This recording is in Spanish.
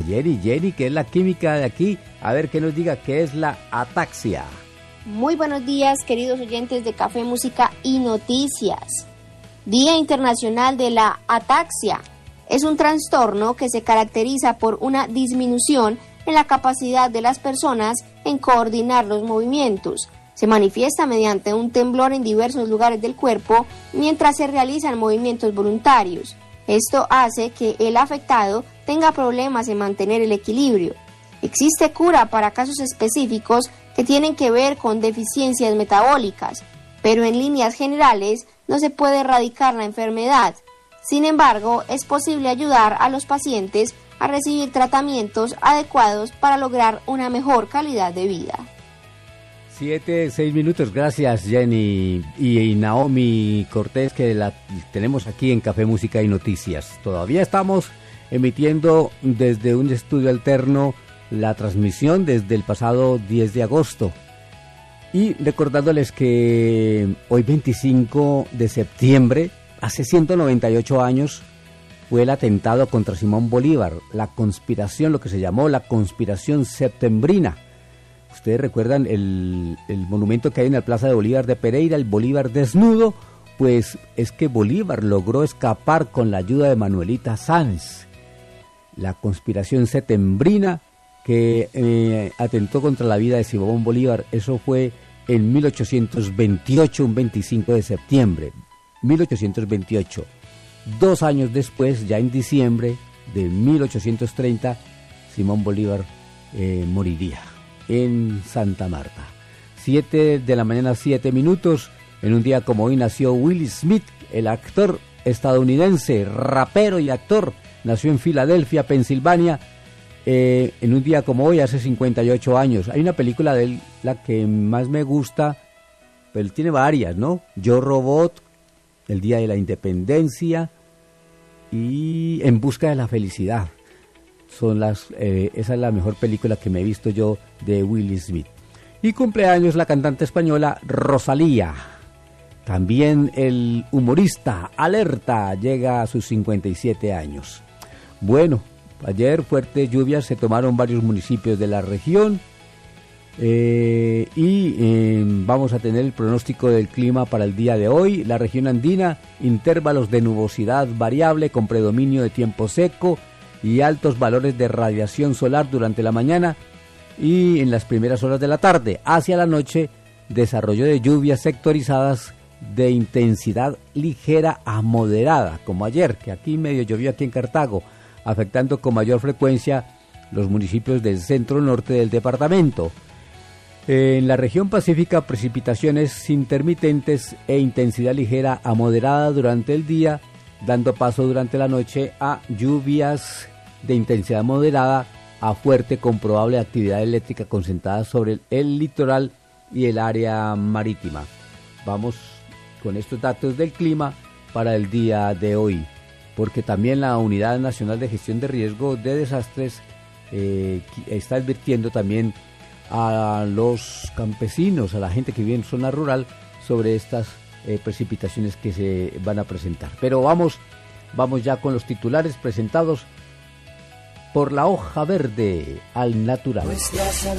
Jenny, que es la química de aquí, a ver que nos diga qué es la ataxia. Muy buenos días, queridos oyentes de Café, Música y Noticias. Día Internacional de la Ataxia. Es un trastorno que se caracteriza por una disminución en la capacidad de las personas en coordinar los movimientos. Se manifiesta mediante un temblor en diversos lugares del cuerpo mientras se realizan movimientos voluntarios. Esto hace que el afectado tenga problemas en mantener el equilibrio. Existe cura para casos específicos que tienen que ver con deficiencias metabólicas, pero en líneas generales no se puede erradicar la enfermedad. Sin embargo, es posible ayudar a los pacientes a recibir tratamientos adecuados para lograr una mejor calidad de vida. 6 minutos, gracias Jenny y Naomi Cortés, que la tenemos aquí en Café, Música y Noticias. Todavía estamos emitiendo desde un estudio alterno la transmisión desde el pasado 10 de agosto. Y recordándoles que hoy 25 de septiembre, hace 198 años, fue el atentado contra Simón Bolívar, la conspiración, lo que se llamó la conspiración septembrina. Ustedes recuerdan el monumento que hay en la Plaza de Bolívar de Pereira, el Bolívar desnudo, pues es que Bolívar logró escapar con la ayuda de Manuelita Sáenz. La conspiración septembrina que atentó contra la vida de Simón Bolívar, eso fue en 1828, un 25 de septiembre, 1828. 2 años después, ya en diciembre de 1830, Simón Bolívar moriría en Santa Marta. 7 de la mañana, 7 minutos. En un día como hoy nació Will Smith, el actor estadounidense, rapero y actor. Nació en Filadelfia, Pensilvania, en un día como hoy, hace 58 años. Hay una película de él, la que más me gusta, pero él tiene varias, ¿no? Yo, Robot, El Día de la Independencia y En Busca de la Felicidad. Esa es la mejor película que me he visto yo de Will Smith. Y cumpleaños la cantante española Rosalía. También el humorista Alerta llega a sus 57 años. Bueno, ayer fuertes lluvias se tomaron varios municipios de la región vamos a tener el pronóstico del clima para el día de hoy. La región andina, intervalos de nubosidad variable con predominio de tiempo seco y altos valores de radiación solar durante la mañana y en las primeras horas de la tarde. Hacia la noche, desarrollo de lluvias sectorizadas de intensidad ligera a moderada, como ayer, que aquí medio llovió aquí en Cartago, afectando con mayor frecuencia los municipios del centro norte del departamento. En la región pacífica, precipitaciones intermitentes e intensidad ligera a moderada durante el día, dando paso durante la noche a lluvias de intensidad moderada a fuerte con probable actividad eléctrica concentrada sobre el litoral y el área marítima. Vamos con estos datos del clima para el día de hoy, porque también la Unidad Nacional de Gestión de Riesgo de Desastres está advirtiendo también a los campesinos, a la gente que vive en zona rural, sobre estas precipitaciones que se van a presentar. Pero vamos ya con los titulares presentados por La Hoja Verde al Natural. Nuestra salud